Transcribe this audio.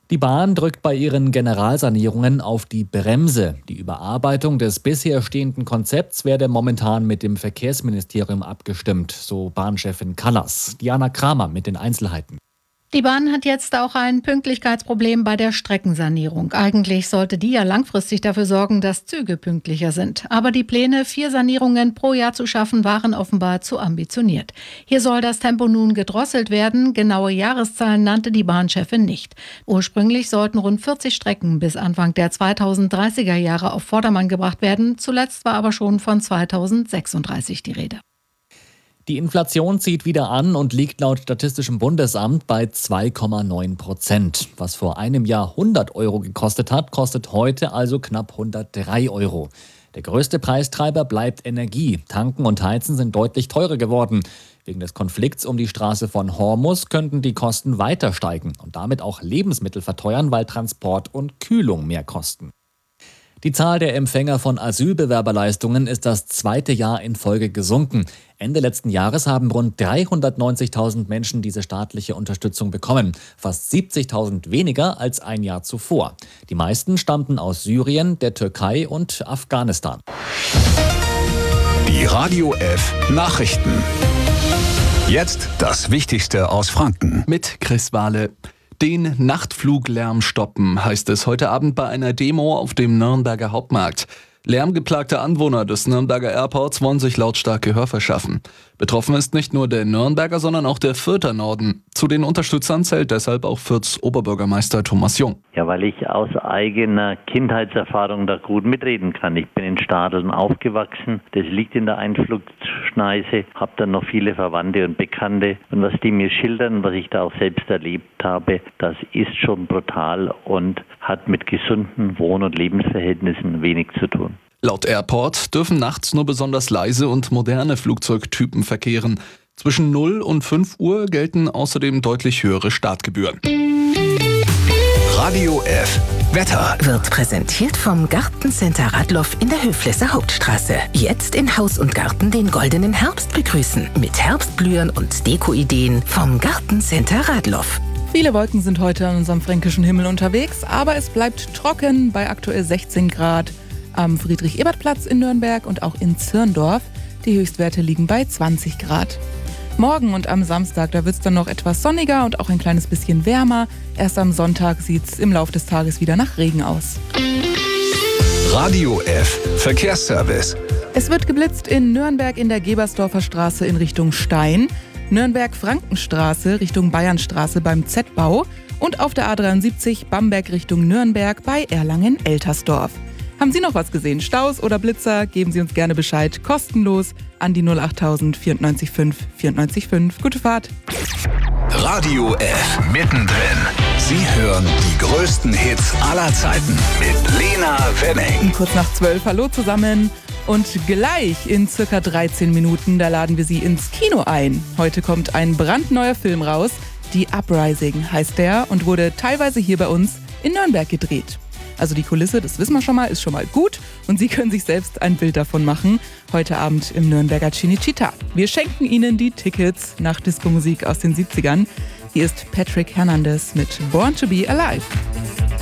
Die Bahn drückt bei ihren Generalsanierungen auf die Bremse. Die Überarbeitung des bisher stehenden Konzepts werde momentan mit dem Verkehrsministerium abgestimmt, so Bahnchefin Kallas. Diana Kramer mit den Einzelheiten. Die Bahn hat jetzt auch ein Pünktlichkeitsproblem bei der Streckensanierung. Eigentlich sollte die ja langfristig dafür sorgen, dass Züge pünktlicher sind. Aber die Pläne, 4 Sanierungen pro Jahr zu schaffen, waren offenbar zu ambitioniert. Hier soll das Tempo nun gedrosselt werden. Genaue Jahreszahlen nannte die Bahnchefin nicht. Ursprünglich sollten rund 40 Strecken bis Anfang der 2030er Jahre auf Vordermann gebracht werden. Zuletzt war aber schon von 2036 die Rede. Die Inflation zieht wieder an und liegt laut Statistischem Bundesamt bei 2,9%. Was vor einem Jahr 100 Euro gekostet hat, kostet heute also knapp 103 Euro. Der größte Preistreiber bleibt Energie. Tanken und Heizen sind deutlich teurer geworden. Wegen des Konflikts um die Straße von Hormuz könnten die Kosten weiter steigen und damit auch Lebensmittel verteuern, weil Transport und Kühlung mehr kosten. Die Zahl der Empfänger von Asylbewerberleistungen ist das 2. Jahr in Folge gesunken. Ende letzten Jahres haben rund 390.000 Menschen diese staatliche Unterstützung bekommen. Fast 70.000 weniger als ein Jahr zuvor. Die meisten stammten aus Syrien, der Türkei und Afghanistan. Die Radio F Nachrichten. Jetzt das Wichtigste aus Franken. Mit Chris Wahle. Den Nachtfluglärm stoppen, heißt es heute Abend bei einer Demo auf dem Nürnberger Hauptmarkt. Lärmgeplagte Anwohner des Nürnberger Airports wollen sich lautstark Gehör verschaffen. Betroffen ist nicht nur der Nürnberger, sondern auch der Fürther Norden. Zu den Unterstützern zählt deshalb auch Fürths Oberbürgermeister Thomas Jung. Ja, weil ich aus eigener Kindheitserfahrung da gut mitreden kann. Ich bin in Stadeln aufgewachsen, das liegt in der Einflugschneise, habe dann noch viele Verwandte und Bekannte. Und was die mir schildern, was ich da auch selbst erlebt habe, das ist schon brutal und hat mit gesunden Wohn- und Lebensverhältnissen wenig zu tun. Laut Airport dürfen nachts nur besonders leise und moderne Flugzeugtypen verkehren. Zwischen 0 und 5 Uhr gelten außerdem deutlich höhere Startgebühren. Radio F Wetter wird präsentiert vom Gartencenter Radloff in der Höflesser Hauptstraße. Jetzt in Haus und Garten den goldenen Herbst begrüßen. Mit Herbstblühen und Dekoideen vom Gartencenter Radloff. Viele Wolken sind heute an unserem fränkischen Himmel unterwegs, aber es bleibt trocken bei aktuell 16 Grad. Am Friedrich-Ebert-Platz in Nürnberg und auch in Zirndorf. Die Höchstwerte liegen bei 20 Grad. Morgen und am Samstag, da wird es dann noch etwas sonniger und auch ein kleines bisschen wärmer. Erst am Sonntag sieht es im Laufe des Tages wieder nach Regen aus. Radio F Verkehrsservice. Es wird geblitzt in Nürnberg in der Gebersdorfer Straße in Richtung Stein, Nürnberg-Frankenstraße Richtung Bayernstraße beim Z-Bau und auf der A73 Bamberg Richtung Nürnberg bei Erlangen-Eltersdorf. Haben Sie noch was gesehen? Staus oder Blitzer? Geben Sie uns gerne Bescheid. Kostenlos an die 08000 94 5 94 5. Gute Fahrt. Radio F mittendrin. Sie hören die größten Hits aller Zeiten mit Lena Wenning. Kurz nach 12. Hallo zusammen. Und gleich in circa 13 Minuten, da laden wir Sie ins Kino ein. Heute kommt ein brandneuer Film raus. Die Uprising heißt der und wurde teilweise hier bei uns in Nürnberg gedreht. Also die Kulisse, das wissen wir schon mal, ist schon mal gut. Und Sie können sich selbst ein Bild davon machen. Heute Abend im Nürnberger Cinecittà. Wir schenken Ihnen die Tickets nach Disco-Musik aus den 70ern. Hier ist Patrick Hernandez mit Born to be Alive.